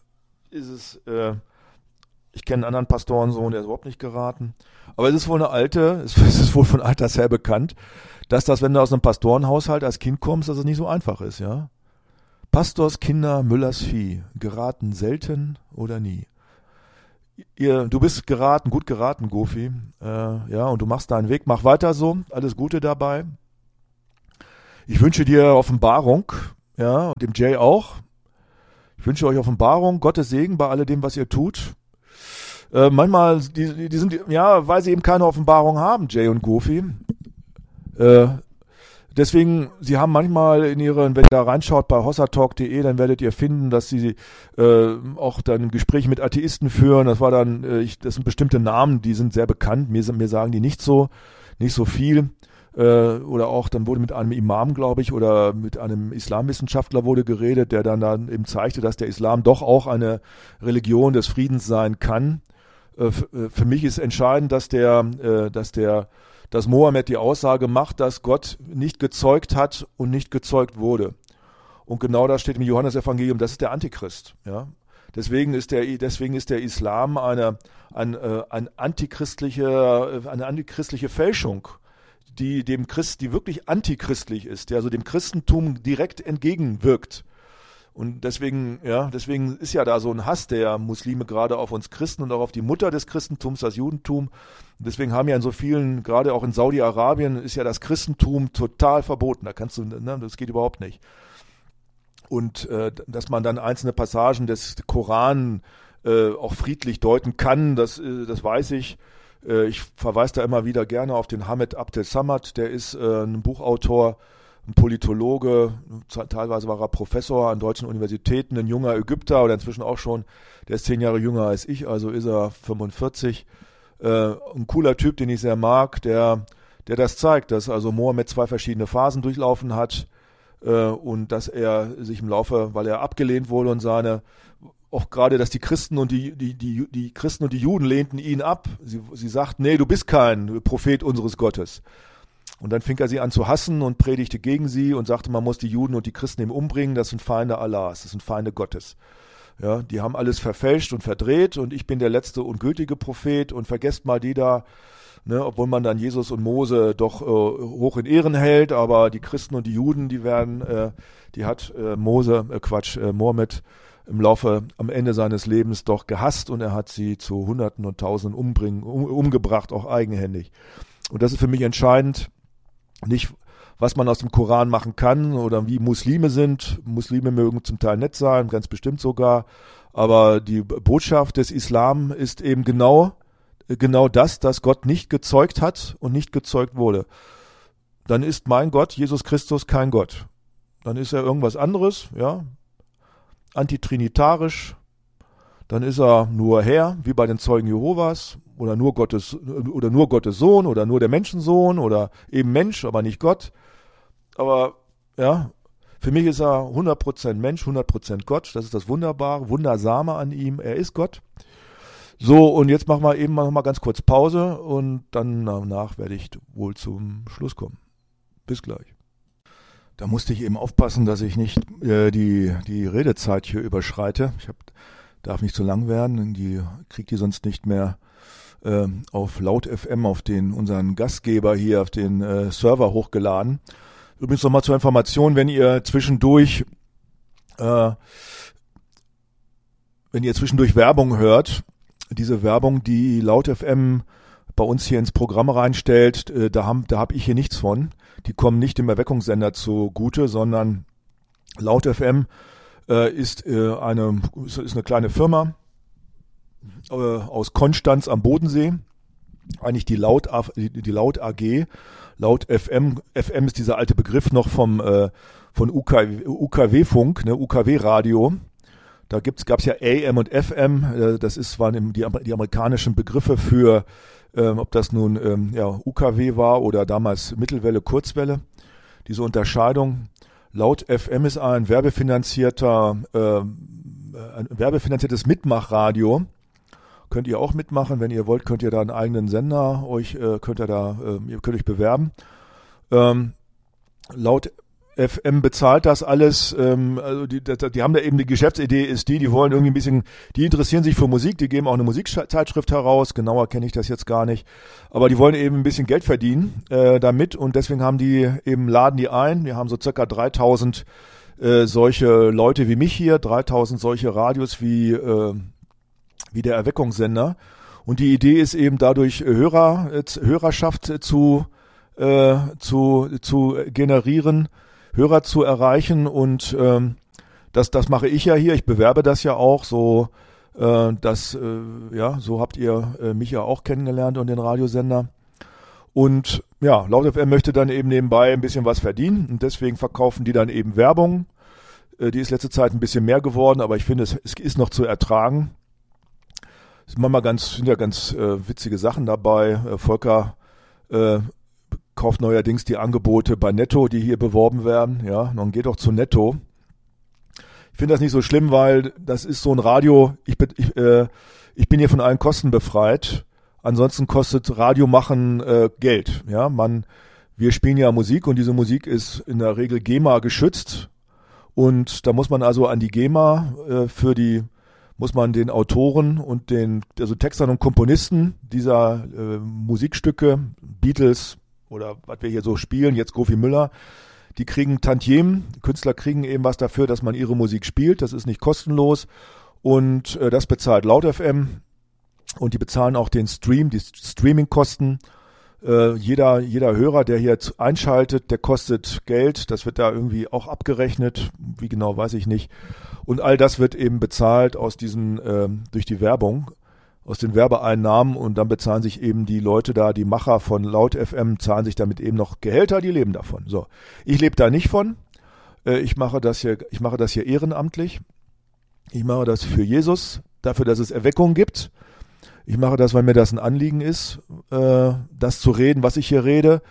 Ich kenne einen anderen Pastorensohn, der ist überhaupt nicht geraten. Aber es ist wohl es ist wohl von alters her bekannt, dass das, wenn du aus einem Pastorenhaushalt als Kind kommst, dass es nicht so einfach ist, ja. Pastorskinder, Müllers Vieh, geraten selten oder nie. Du bist gut geraten, Gofi. Ja, und du machst deinen Weg, mach weiter so, alles Gute dabei. Ich wünsche dir Offenbarung, ja, und dem Jay auch. Ich wünsche euch Offenbarung, Gottes Segen bei alledem, was ihr tut. Manchmal, die sind, ja, weil sie eben keine Offenbarung haben, Jay und Gofi. Deswegen, sie haben manchmal wenn ihr da reinschaut bei hossatalk.de, dann werdet ihr finden, dass sie auch dann Gespräche mit Atheisten führen. Das war dann, das sind bestimmte Namen, die sind sehr bekannt. Mir sagen die nicht so viel. Oder auch, dann wurde mit einem Imam, glaube ich, oder mit einem Islamwissenschaftler wurde geredet, der dann eben zeigte, dass der Islam doch auch eine Religion des Friedens sein kann. Für mich ist entscheidend, dass Mohammed die Aussage macht, dass Gott nicht gezeugt hat und nicht gezeugt wurde. Und genau das steht im Johannesevangelium, das ist der Antichrist. Ja? Deswegen ist der Islam eine antichristliche Fälschung, die wirklich antichristlich ist, der also dem Christentum direkt entgegenwirkt. Und deswegen ist ja da so ein Hass der Muslime gerade auf uns Christen und auch auf die Mutter des Christentums, das Judentum. Und deswegen haben ja in so vielen, gerade auch in Saudi-Arabien, ist ja das Christentum total verboten. Das geht überhaupt nicht. Und dass man dann einzelne Passagen des Koran auch friedlich deuten kann, das weiß ich. Ich verweise da immer wieder gerne auf den Hamed Abdel Samad, der ist ein Buchautor, ein Politologe, teilweise war er Professor an deutschen Universitäten, ein junger Ägypter oder inzwischen auch schon, der ist 10 Jahre jünger als ich, also ist er 45. Ein cooler Typ, den ich sehr mag, der das zeigt, dass also Mohammed 2 verschiedene Phasen durchlaufen hat und dass er sich im Laufe, weil er abgelehnt wurde und auch gerade, dass die Christen und die Christen und die Juden lehnten ihn ab. Sie sagten, nee, du bist kein Prophet unseres Gottes. Und dann fing er sie an zu hassen und predigte gegen sie und sagte, man muss die Juden und die Christen eben umbringen, das sind Feinde Allahs, das sind Feinde Gottes. Ja, die haben alles verfälscht und verdreht und ich bin der letzte und gültige Prophet und vergesst mal die da, ne, obwohl man dann Jesus und Mose doch hoch in Ehren hält, aber die Christen und die Juden, die hat Mohammed am Ende seines Lebens doch gehasst und er hat sie zu Hunderten und Tausenden umgebracht, auch eigenhändig. Und das ist für mich entscheidend, nicht was man aus dem Koran machen kann oder wie Muslime sind. Muslime mögen zum Teil nett sein, ganz bestimmt sogar, aber die Botschaft des Islam ist eben genau das, dass Gott nicht gezeugt hat und nicht gezeugt wurde. Dann ist mein Gott, Jesus Christus, kein Gott. Dann ist er irgendwas anderes, ja, antitrinitarisch, dann ist er nur Herr, wie bei den Zeugen Jehovas, oder nur Gottes Sohn oder nur der Menschensohn oder eben Mensch, aber nicht Gott. Aber ja, für mich ist er 100% Mensch, 100% Gott. Das ist das Wunderbare, Wundersame an ihm. Er ist Gott. So, und jetzt machen wir eben noch mal ganz kurz Pause und dann danach werde ich wohl zum Schluss kommen. Bis gleich. Da musste ich eben aufpassen, dass ich nicht die Redezeit hier überschreite. Darf nicht zu lang werden, kriegt die sonst nicht mehr auf Laut FM, auf unseren Gastgeber hier, auf den Server hochgeladen. Übrigens nochmal zur Information, wenn ihr zwischendurch Werbung hört, diese Werbung, die Laut FM bei uns hier ins Programm reinstellt, da hab ich hier nichts von. Die kommen nicht dem Erweckungssender zugute, sondern Laut FM ist eine kleine Firma aus Konstanz am Bodensee, eigentlich die Laut AG. Laut FM ist dieser alte Begriff noch von UKW-Funk, ne, UKW-Radio. Da gab's ja AM und FM, waren die amerikanischen Begriffe für, ob das nun UKW war oder damals Mittelwelle, Kurzwelle. Diese Unterscheidung. Laut FM ist ein werbefinanziertes Mitmachradio. Könnt ihr auch mitmachen, wenn ihr wollt, könnt ihr da einen eigenen Sender ihr könnt euch bewerben. Laut FM bezahlt das alles, also die haben da eben, die Geschäftsidee ist die wollen irgendwie ein bisschen, die interessieren sich für Musik, die geben auch eine Musikzeitschrift heraus, genauer kenne ich das jetzt gar nicht, aber die wollen eben ein bisschen Geld verdienen damit und deswegen haben die eben, laden die ein, wir haben so circa 3000 solche Leute wie mich hier, 3000 solche Radios wie der Erweckungssender und die Idee ist eben dadurch Hörerschaft zu generieren, Hörer zu erreichen und das mache ich ja hier. Ich bewerbe das ja auch so, so habt ihr mich ja auch kennengelernt und den Radiosender. Und ja, Laut FM möchte dann eben nebenbei ein bisschen was verdienen und deswegen verkaufen die dann eben Werbung. Die ist letzte Zeit ein bisschen mehr geworden, aber ich finde, es ist noch zu ertragen. Es sind ja ganz witzige Sachen dabei. Volker kauft neuerdings die Angebote bei Netto, die hier beworben werden. Ja, dann geht doch zu Netto. Ich finde das nicht so schlimm, weil das ist so ein Radio. Ich bin hier von allen Kosten befreit. Ansonsten kostet Radio machen Geld. Ja, wir spielen ja Musik und diese Musik ist in der Regel GEMA geschützt und da muss man also an die GEMA muss man den Autoren und also Textern und Komponisten dieser Musikstücke, Beatles oder was wir hier so spielen, jetzt Gofi Müller, die kriegen Tantiemen, die Künstler kriegen eben was dafür, dass man ihre Musik spielt, das ist nicht kostenlos und das bezahlt Laut FM und die bezahlen auch die Streaming-Kosten. Jeder Hörer, der hier einschaltet, der kostet Geld, das wird da irgendwie auch abgerechnet, wie genau weiß ich nicht. Und all das wird eben bezahlt durch die Werbung, aus den Werbeeinnahmen und dann bezahlen sich eben die Leute da, die Macher von Laut FM, zahlen sich damit eben noch Gehälter, die leben davon. So, ich lebe da nicht von. Ich mache das hier ehrenamtlich. Ich mache das für Jesus, dafür, dass es Erweckung gibt. Ich mache das, weil mir das ein Anliegen ist, das zu reden, was ich hier rede,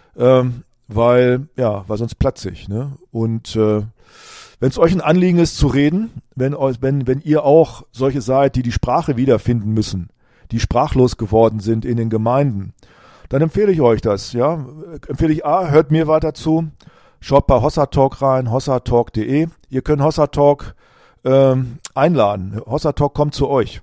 weil sonst platze ich. Ne? Und wenn es euch ein Anliegen ist zu reden, wenn ihr auch solche seid, die Sprache wiederfinden müssen, die sprachlos geworden sind in den Gemeinden, dann empfehle ich euch das. Ja, empfehle ich hört mir weiter zu, schaut bei Hossa Talk rein, hossatalk.de. Ihr könnt Hossa Talk einladen. Hossa Talk kommt zu euch.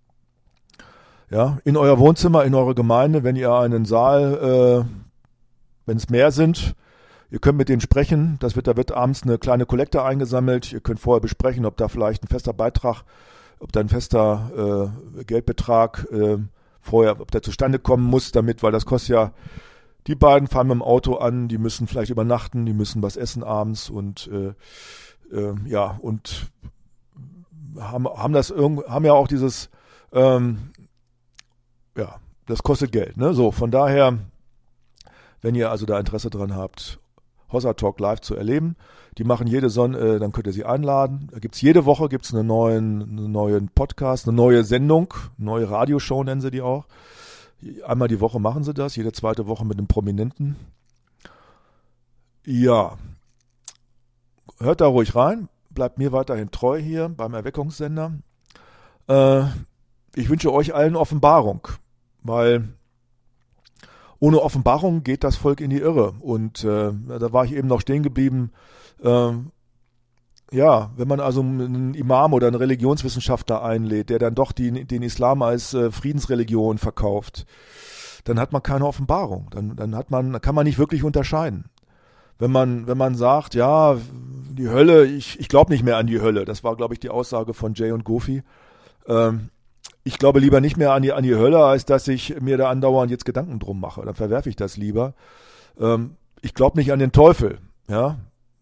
Ja, in euer Wohnzimmer, in eure Gemeinde, wenn ihr einen Saal, wenn es mehr sind, ihr könnt mit denen sprechen, da wird abends eine kleine Kollekte eingesammelt, ihr könnt vorher besprechen, ob da vielleicht ein fester Beitrag, ob da ein fester Geldbetrag ob der zustande kommen muss, weil das kostet ja, die beiden fahren mit dem Auto an, die müssen vielleicht übernachten, die müssen was essen abends und und haben ja auch dieses das kostet Geld, ne? So, von daher, wenn ihr also da Interesse dran habt, Hossa Talk live zu erleben, die machen dann könnt ihr sie einladen. Jede Woche gibt's einen neuen Podcast, eine neue Sendung, neue Radioshow nennen sie die auch. Einmal die Woche machen sie das, jede zweite Woche mit einem Prominenten. Ja, hört da ruhig rein, bleibt mir weiterhin treu hier beim Erweckungssender. Ich wünsche euch allen Offenbarung, weil ohne Offenbarung geht das Volk in die Irre. Und da war ich eben noch stehen geblieben. Wenn man also einen Imam oder einen Religionswissenschaftler einlädt, der dann doch den Islam als Friedensreligion verkauft, dann hat man keine Offenbarung. Dann kann man nicht wirklich unterscheiden. Wenn man sagt, ja, die Hölle, ich glaube nicht mehr an die Hölle. Das war, glaube ich, die Aussage von Jay und Gofi. Ich glaube lieber nicht mehr an die Hölle, als dass ich mir da andauernd jetzt Gedanken drum mache. Dann verwerfe ich das lieber. Ich glaube nicht an den Teufel. Ja,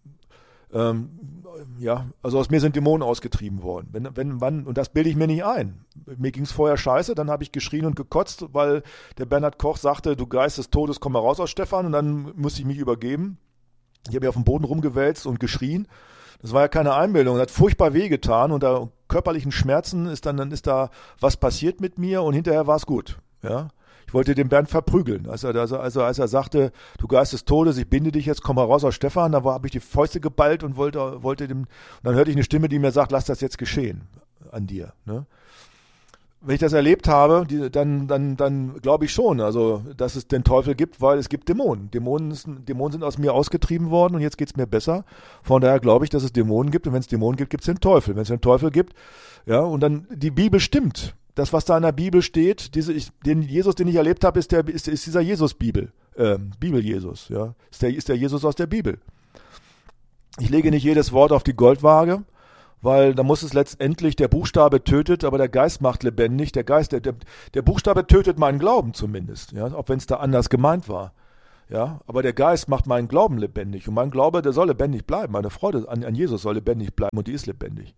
also aus mir sind Dämonen ausgetrieben worden. Und das bilde ich mir nicht ein. Mir ging es vorher scheiße, dann habe ich geschrien und gekotzt, weil der Bernhard Koch sagte, du Geist des Todes, komm mal raus aus Stefan. Und dann musste ich mich übergeben. Ich habe mich auf dem Boden rumgewälzt und geschrien. Das war ja keine Einbildung, das hat furchtbar wehgetan, unter körperlichen Schmerzen ist da was passiert mit mir und hinterher war es gut. Ja? Ich wollte den Bernd verprügeln, als er sagte, du Geist des Todes, ich binde dich jetzt, komm heraus aus Stefan, da habe ich die Fäuste geballt und wollte dem, und dann hörte ich eine Stimme, die mir sagt, lass das jetzt geschehen an dir. Ne? wenn ich das erlebt habe, dann glaube ich schon, also dass es den Teufel gibt, weil es gibt Dämonen. Dämonen sind aus mir ausgetrieben worden und jetzt geht's mir besser. Von daher glaube ich, dass es Dämonen gibt und wenn es Dämonen gibt, gibt es den Teufel. Wenn es den Teufel gibt, ja, und dann die Bibel stimmt. Das, was da in der Bibel steht, den Jesus, den ich erlebt habe, ist dieser Jesus-Bibel. Bibel-Jesus, ja. Ist der Jesus aus der Bibel. Ich lege nicht jedes Wort auf die Goldwaage, weil da muss es letztendlich, der Buchstabe tötet, aber der Geist macht lebendig. Der Buchstabe tötet meinen Glauben zumindest, ja, auch wenn es da anders gemeint war. Ja, aber der Geist macht meinen Glauben lebendig und mein Glaube, der soll lebendig bleiben. Meine Freude an Jesus soll lebendig bleiben und die ist lebendig.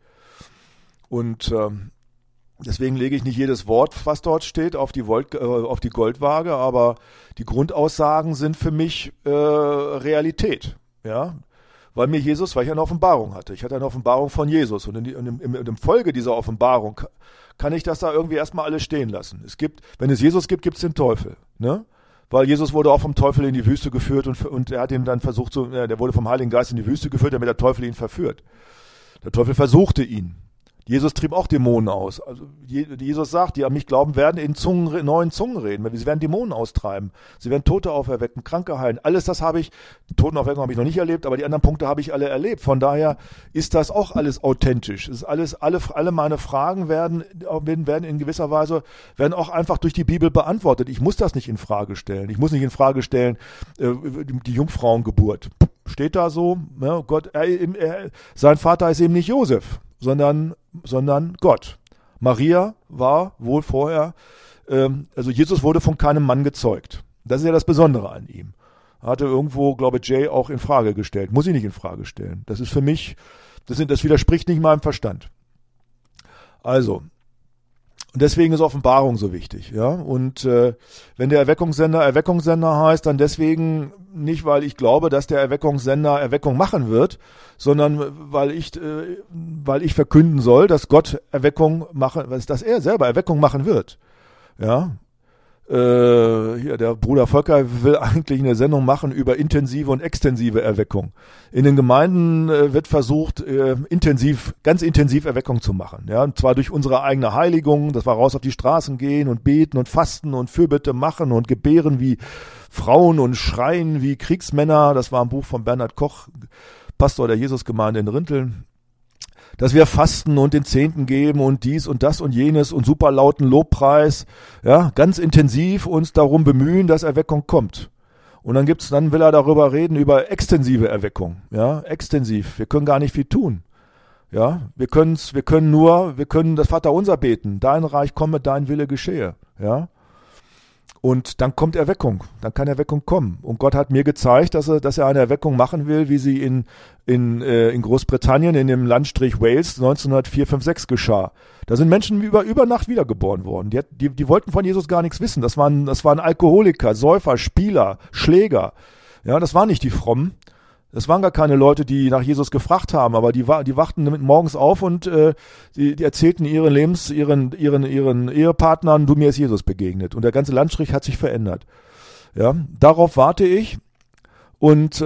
Und deswegen lege ich nicht jedes Wort, was dort steht, auf die Goldwaage, aber die Grundaussagen sind für mich Realität, ja. Weil ich eine Offenbarung hatte. Ich hatte eine Offenbarung von Jesus. Und in Folge dieser Offenbarung kann ich das da irgendwie erstmal alles stehen lassen. Wenn es Jesus gibt, gibt es den Teufel. Ne? Weil Jesus wurde auch vom Teufel in die Wüste geführt und er hat ihn dann versucht, der wurde vom Heiligen Geist in die Wüste geführt, damit der Teufel ihn verführt. Der Teufel versuchte ihn. Jesus trieb auch Dämonen aus. Also Jesus sagt, die an mich glauben, werden in neuen Zungen reden. Sie werden Dämonen austreiben. Sie werden Tote auferwecken, Kranke heilen. Alles das Totenauferweckung habe ich noch nicht erlebt, aber die anderen Punkte habe ich alle erlebt. Von daher ist das auch alles authentisch. Es ist alle meine Fragen werden in gewisser Weise, werden auch einfach durch die Bibel beantwortet. Ich muss das nicht in Frage stellen. Ich muss nicht in Frage stellen, die Jungfrauengeburt. Steht da so, ja, Gott, sein Vater ist eben nicht Josef, sondern Gott. Maria war wohl vorher, also Jesus wurde von keinem Mann gezeugt. Das ist ja das Besondere an ihm. Hatte irgendwo, glaube ich, Jay auch in Frage gestellt. Muss ich nicht in Frage stellen. Das ist für mich, das widerspricht nicht meinem Verstand. Also, und deswegen ist Offenbarung so wichtig, ja. Und wenn der Erweckungssender heißt, dann deswegen nicht, weil ich glaube, dass der Erweckungssender Erweckung machen wird, sondern weil ich verkünden soll, dass Gott dass er selber Erweckung machen wird, ja. Hier, der Bruder Volker will eigentlich eine Sendung machen über intensive und extensive Erweckung. In den Gemeinden wird versucht, ganz intensiv Erweckung zu machen. Ja, und zwar durch unsere eigene Heiligung, dass wir raus auf die Straßen gehen und beten und fasten und Fürbitte machen und gebären wie Frauen und schreien wie Kriegsmänner. Das war ein Buch von Bernhard Koch, Pastor der Jesusgemeinde in Rinteln. Dass wir fasten und den Zehnten geben und dies und das und jenes und super lauten Lobpreis, ja, ganz intensiv uns darum bemühen, dass Erweckung kommt. Und dann will er darüber reden, über extensive Erweckung, ja, extensiv. Wir können gar nicht viel tun. Ja, wir können das Vaterunser beten. Dein Reich komme, dein Wille geschehe, ja. Und dann kommt Erweckung, dann kann Erweckung kommen. Und Gott hat mir gezeigt, dass er eine Erweckung machen will, wie sie in Großbritannien, in dem Landstrich Wales 1904, 5, 6 geschah. Da sind Menschen über Nacht wiedergeboren worden. Die wollten von Jesus gar nichts wissen. Das waren Alkoholiker, Säufer, Spieler, Schläger. Ja, das waren nicht die Frommen. Das waren gar keine Leute, die nach Jesus gefragt haben, aber die wachten morgens auf und die erzählten ihren Ehepartnern, mir ist Jesus begegnet. Und der ganze Landstrich hat sich verändert. Ja, darauf warte ich und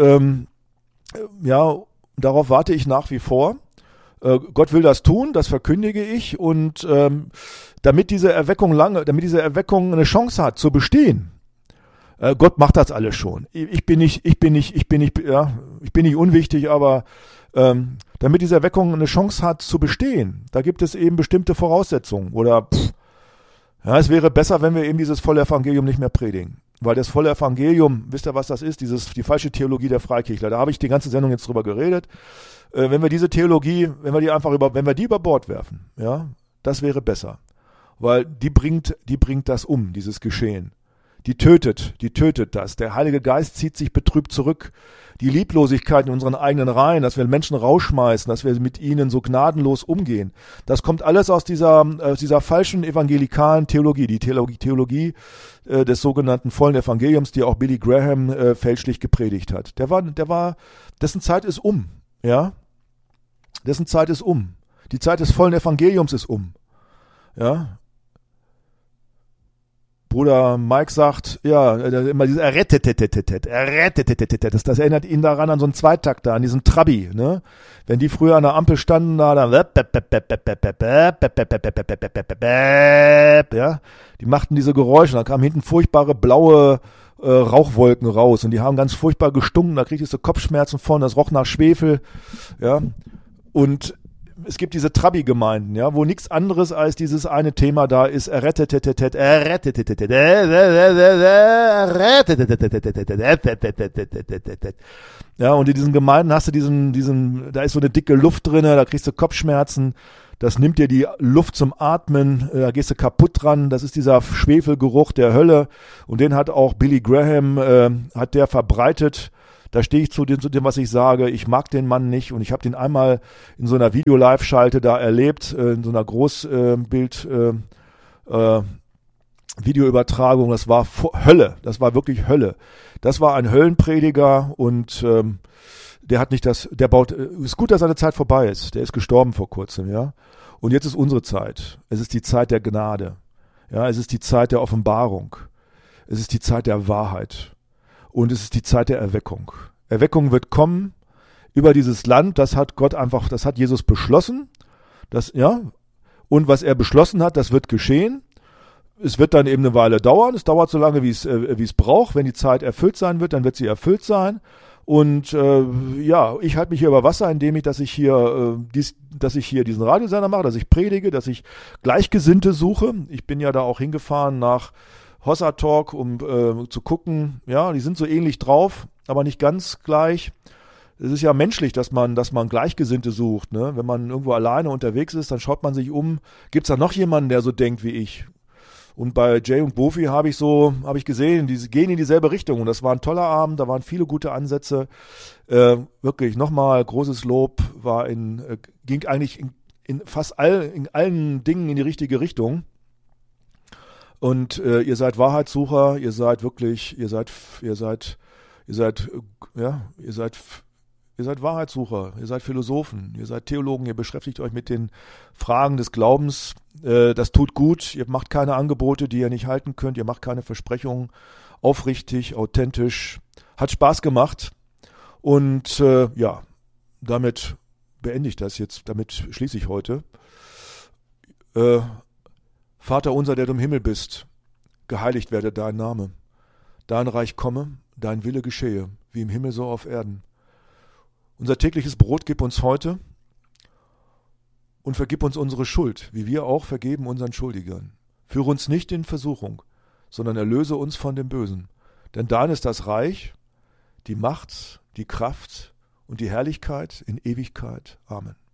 darauf warte ich nach wie vor. Gott will das tun, das verkündige ich und damit diese Erweckung eine Chance hat zu bestehen. Gott macht das alles schon. Ich bin nicht unwichtig, aber damit diese Erweckung eine Chance hat zu bestehen, da gibt es eben bestimmte Voraussetzungen. Es wäre besser, wenn wir eben dieses volle Evangelium nicht mehr predigen. Weil das volle Evangelium, wisst ihr, was das ist? Die falsche Theologie der Freikirchler. Da habe ich die ganze Sendung jetzt drüber geredet. Wenn wir diese Theologie, wenn wir die über Bord werfen, ja, das wäre besser. Weil die bringt das dieses Geschehen. Die tötet das. Der Heilige Geist zieht sich betrübt zurück. Die Lieblosigkeit in unseren eigenen Reihen, dass wir Menschen rausschmeißen, dass wir mit ihnen so gnadenlos umgehen, das kommt alles aus dieser falschen evangelikalen Theologie, die Theologie des sogenannten vollen Evangeliums, die auch Billy Graham fälschlich gepredigt hat. Dessen Zeit ist um, ja? Dessen Zeit ist um. Die Zeit des vollen Evangeliums ist um, ja? Bruder Mike sagt, ja, immer dieses das erinnert ihn daran an so einen Zweitakter, an diesen Trabi, ne? Wenn die früher an der Ampel standen, da dann, ja, die machten diese Geräusche, dann kamen hinten furchtbare blaue Rauchwolken raus und die haben ganz furchtbar gestunken, da kriegst du Kopfschmerzen von, das roch nach Schwefel, ja, und es gibt diese Trabi-Gemeinden, ja, wo nichts anderes als dieses eine Thema da ist, ja, und in diesen Gemeinden hast du da ist so eine dicke Luft drinne, da kriegst du Kopfschmerzen, das nimmt dir die Luft zum Atmen, da gehst du kaputt dran, das ist dieser Schwefelgeruch der Hölle und den hat auch Billy Graham, hat der verbreitet. Da stehe ich zu dem, was ich sage. Ich mag den Mann nicht und ich habe den einmal in so einer Video-Live-Schalte da erlebt, in so einer Videoübertragung. Das war Hölle. Das war wirklich Hölle. Das war ein Höllenprediger und der hat nicht ist gut, dass seine Zeit vorbei ist. Der ist gestorben vor kurzem, ja. Und jetzt ist unsere Zeit. Es ist die Zeit der Gnade. Ja, es ist die Zeit der Offenbarung. Es ist die Zeit der Wahrheit. Und es ist die Zeit der Erweckung. Erweckung wird kommen über dieses Land, das hat Jesus beschlossen. Und was er beschlossen hat, das wird geschehen. Es wird dann eben eine Weile dauern. Es dauert so lange, wie es braucht. Wenn die Zeit erfüllt sein wird, dann wird sie erfüllt sein. Und ich halte mich hier über Wasser, indem dass ich hier diesen Radiosender mache, dass ich predige, dass ich Gleichgesinnte suche. Ich bin ja da auch hingefahren nach Hossa Talk, um zu gucken, ja, die sind so ähnlich drauf, aber nicht ganz gleich. Es ist ja menschlich, dass man Gleichgesinnte sucht, ne? Wenn man irgendwo alleine unterwegs ist, dann schaut man sich um, gibt's da noch jemanden, der so denkt wie ich? Und bei Jay und Bofi habe ich gesehen, die gehen in dieselbe Richtung und das war ein toller Abend, da waren viele gute Ansätze. Wirklich nochmal großes Lob, ging eigentlich in allen Dingen in die richtige Richtung. Und ihr seid Wahrheitssucher, ihr seid Wahrheitssucher, ihr seid Philosophen, ihr seid Theologen, ihr beschäftigt euch mit den Fragen des Glaubens. Das tut gut, ihr macht keine Angebote, die ihr nicht halten könnt, ihr macht keine Versprechungen, aufrichtig, authentisch, hat Spaß gemacht. Und damit beende ich das jetzt, damit schließe ich heute. Vater unser, der du im Himmel bist, geheiligt werde dein Name. Dein Reich komme, dein Wille geschehe, wie im Himmel so auf Erden. Unser tägliches Brot gib uns heute und vergib uns unsere Schuld, wie wir auch vergeben unseren Schuldigern. Führe uns nicht in Versuchung, sondern erlöse uns von dem Bösen. Denn dein ist das Reich, die Macht, die Kraft und die Herrlichkeit in Ewigkeit. Amen.